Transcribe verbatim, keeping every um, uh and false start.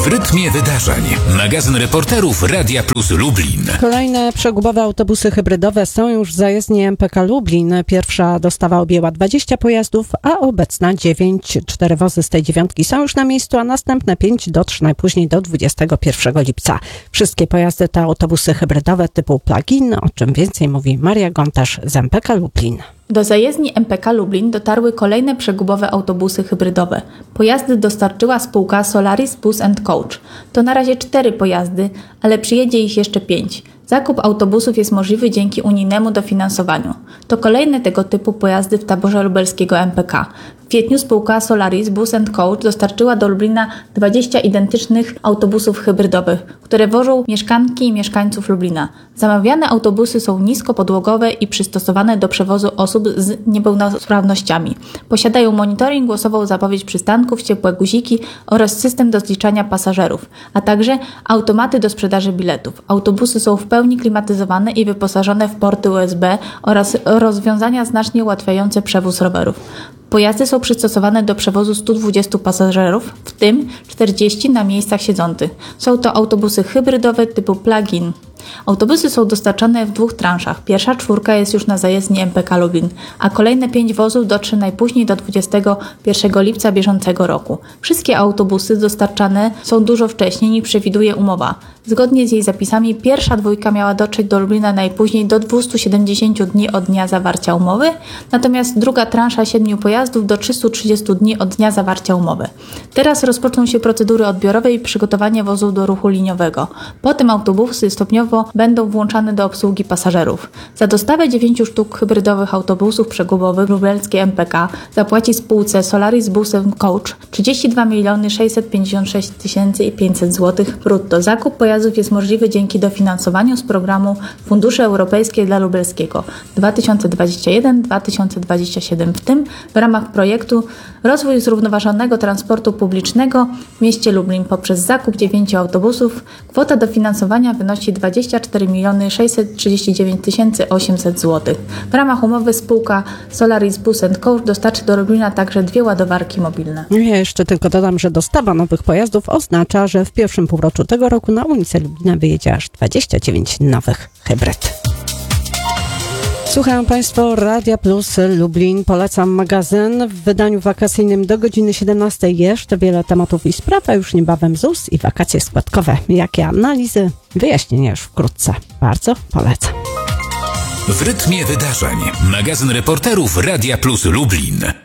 W rytmie wydarzeń. Magazyn reporterów Radia Plus Lublin. Kolejne przegubowe autobusy hybrydowe są już w zajezdni M P K Lublin. Pierwsza dostawa objęła dwadzieścia pojazdów, a obecna dziewięć. Cztery wozy z tej dziewiątki są już na miejscu, a następne pięć dotrze najpóźniej do dwudziestego pierwszego lipca. Wszystkie pojazdy to autobusy hybrydowe typu plug-in, o czym więcej mówi Maria Gontarz z M P K Lublin. Do zajezdni M P K Lublin dotarły kolejne przegubowe autobusy hybrydowe. Pojazdy dostarczyła spółka Solaris Bus and Coach. To na razie cztery pojazdy, ale przyjedzie ich jeszcze pięć. Zakup autobusów jest możliwy dzięki unijnemu dofinansowaniu. To kolejne tego typu pojazdy w taborze lubelskiego M P K. W kwietniu spółka Solaris Bus and Coach dostarczyła do Lublina dwadzieścia identycznych autobusów hybrydowych, które wożą mieszkanki i mieszkańców Lublina. Zamawiane autobusy są niskopodłogowe i przystosowane do przewozu osób z niepełnosprawnościami. Posiadają monitoring, głosową zapowiedź przystanków, ciepłe guziki oraz system do zliczania pasażerów, a także automaty do sprzedaży biletów. Autobusy są w pełni klimatyzowane i wyposażone w porty U S B oraz rozwiązania znacznie ułatwiające przewóz rowerów. Pojazdy są przystosowane do przewozu stu dwudziestu pasażerów, w tym czterdziestu na miejscach siedzących. Są to autobusy hybrydowe typu plug-in. Autobusy są dostarczane w dwóch transzach. Pierwsza czwórka jest już na zajezdni M P K Lublin, a kolejne pięć wozów dotrze najpóźniej do dwudziestego pierwszego lipca bieżącego roku. Wszystkie autobusy dostarczane są dużo wcześniej niż przewiduje umowa. Zgodnie z jej zapisami pierwsza dwójka miała dotrzeć do Lublina najpóźniej do dwustu siedemdziesięciu dni od dnia zawarcia umowy, natomiast druga transza siedmiu pojazdów do trzystu trzydziestu dni od dnia zawarcia umowy. Teraz rozpoczną się procedury odbiorowe i przygotowanie wozów do ruchu liniowego. Potem autobusy stopniowo będą włączane do obsługi pasażerów. Za dostawę dziewięciu sztuk hybrydowych autobusów przegubowych lubelskie M P K zapłaci spółce Solaris Bus and Coach trzydzieści dwa miliony sześćset pięćdziesiąt sześć tysięcy pięćset złotych brutto. Zakup pojazdów jest możliwy dzięki dofinansowaniu z programu Fundusze Europejskie dla Lubelskiego dwa tysiące dwudziesty pierwszy do dwa tysiące dwudziestego siódmego, w tym w ramach projektu Rozwój zrównoważonego transportu publicznego w mieście Lublin poprzez zakup dziewięciu autobusów. Kwota dofinansowania wynosi dwadzieścia cztery miliony sześćset trzydzieści dziewięć tysięcy osiemset złotych. W ramach umowy spółka Solaris Bus and Coach dostarczy do Lublina także dwie ładowarki mobilne. Ja jeszcze tylko dodam, że dostawa nowych pojazdów oznacza, że w pierwszym półroczu tego roku na ulicę Lublina wyjedzie aż dwadzieścia dziewięć nowych hybryd. Słuchają Państwo Radia Plus Lublin. Polecam magazyn w wydaniu wakacyjnym do godziny siedemnastej. Jeszcze wiele tematów i spraw, a już niebawem Z U S i wakacje składkowe. Jakie analizy? Wyjaśnienia już wkrótce. Bardzo polecam. W rytmie wydarzeń. Magazyn reporterów Radia Plus Lublin.